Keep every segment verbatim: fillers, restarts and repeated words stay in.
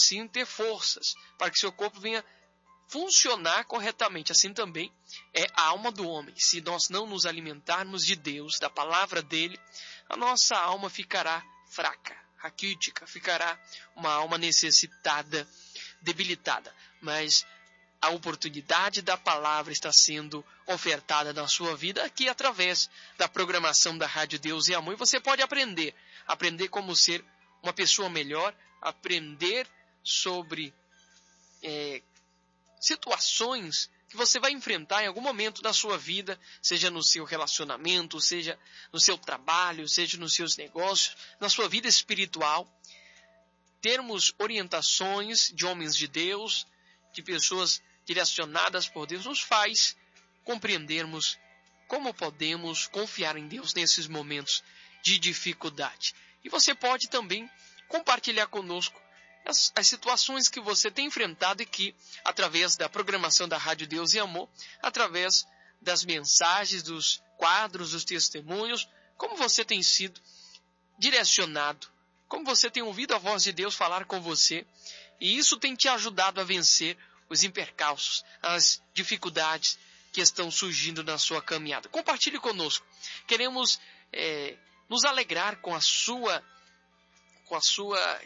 assim ter forças, para que seu corpo venha funcionar corretamente. Assim também é a alma do homem. Se nós não nos alimentarmos de Deus, da palavra dele, a nossa alma ficará fraca, raquítica, ficará uma alma necessitada, debilitada. Mas a oportunidade da palavra está sendo ofertada na sua vida aqui através da programação da Rádio Deus e Amor. E você pode aprender, aprender como ser uma pessoa melhor, aprender sobre é, situações que você vai enfrentar em algum momento da sua vida, seja no seu relacionamento, seja no seu trabalho, seja nos seus negócios, na sua vida espiritual. Termos orientações de homens de Deus, de pessoas direcionadas por Deus, nos faz compreendermos como podemos confiar em Deus nesses momentos de dificuldade. E você pode também compartilhar conosco as, as situações que você tem enfrentado e que, através da programação da Rádio Deus e Amor, através das mensagens, dos quadros, dos testemunhos, como você tem sido direcionado, como você tem ouvido a voz de Deus falar com você, e isso tem te ajudado a vencer os impercalços, as dificuldades que estão surgindo na sua caminhada. Compartilhe conosco. Queremos é, nos alegrar com a sua, com a sua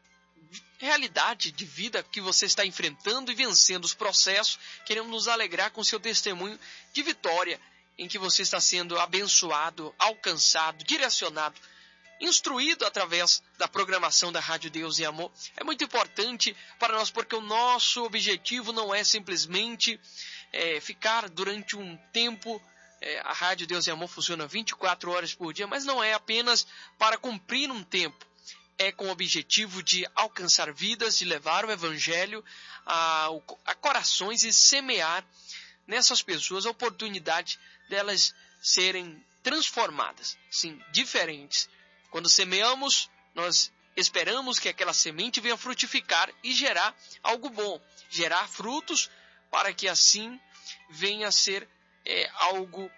realidade de vida que você está enfrentando e vencendo os processos. Queremos nos alegrar com o seu testemunho de vitória, em que você está sendo abençoado, alcançado, direcionado, instruído através da programação da Rádio Deus e Amor. É muito importante para nós, porque o nosso objetivo não é simplesmente é, ficar durante um tempo. É, a Rádio Deus e Amor funciona vinte e quatro horas por dia, mas não é apenas para cumprir um tempo. É com o objetivo de alcançar vidas, de levar o Evangelho a, a corações e semear nessas pessoas a oportunidade delas serem transformadas, sim, diferentes. Quando semeamos, nós esperamos que aquela semente venha frutificar e gerar algo bom, gerar frutos, para que assim venha a ser é, algo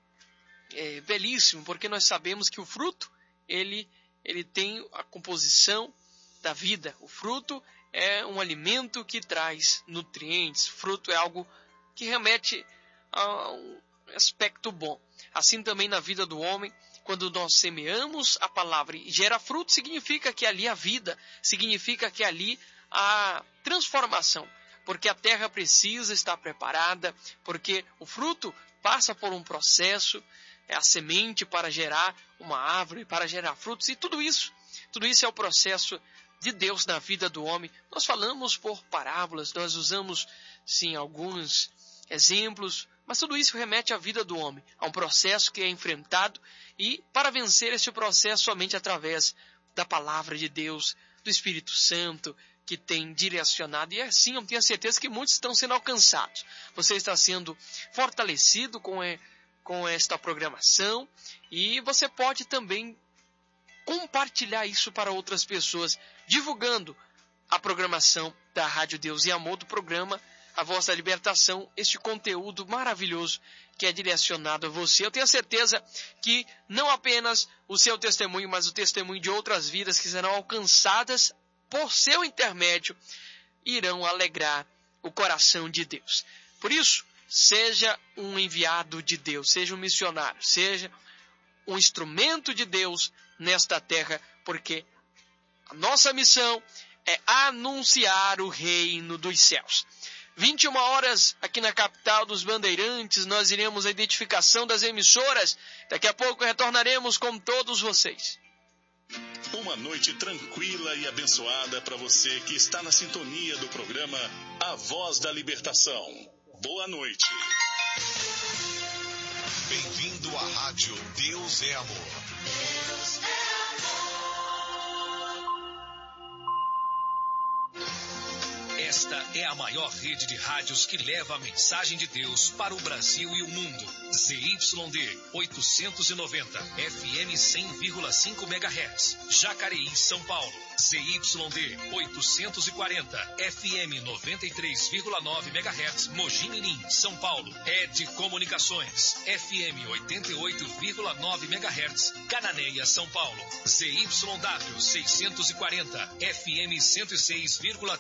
é, belíssimo, porque nós sabemos que o fruto, ele, ele tem a composição da vida. O fruto é um alimento que traz nutrientes, fruto é algo que remete a um aspecto bom. Assim também na vida do homem, quando nós semeamos a palavra e gera fruto, significa que ali há vida, significa que ali há transformação, porque a terra precisa estar preparada, porque o fruto passa por um processo, é a semente para gerar uma árvore, para gerar frutos, e tudo isso, tudo isso é o processo de Deus na vida do homem. Nós falamos por parábolas, nós usamos, sim, alguns exemplos, mas tudo isso remete à vida do homem, a um processo que é enfrentado, e para vencer este processo somente através da palavra de Deus, do Espírito Santo, que tem direcionado. E assim eu tenho certeza que muitos estão sendo alcançados. Você está sendo fortalecido com, com esta programação, e você pode também compartilhar isso para outras pessoas, divulgando a programação da Rádio Deus e Amor, do programa A Voz da Libertação, este conteúdo maravilhoso que é direcionado a você. Eu tenho certeza que não apenas o seu testemunho, mas o testemunho de outras vidas que serão alcançadas por seu intermédio, irão alegrar o coração de Deus. Por isso, seja um enviado de Deus, seja um missionário, seja um instrumento de Deus nesta terra, porque a nossa missão é anunciar o reino dos céus. vinte e uma horas aqui na capital dos Bandeirantes, nós iremos à identificação das emissoras. Daqui a pouco retornaremos com todos vocês. Uma noite tranquila e abençoada para você que está na sintonia do programa A Voz da Libertação. Boa noite. Bem-vindo à Rádio Deus é Amor. Deus é amor. Esta é a maior rede de rádios que leva a mensagem de Deus para o Brasil e o mundo. Z Y D oitocentos e noventa, F M cem vírgula cinco megahertz, Jacareí, São Paulo. Z Y D oitocentos e quarenta, F M noventa e três vírgula nove megahertz, Mogi Mirim, São Paulo. Ed Comunicações, F M oitenta e oito vírgula nove megahertz, Cananéia, São Paulo. Z Y W seiscentos e quarenta, F M cento e seis vírgula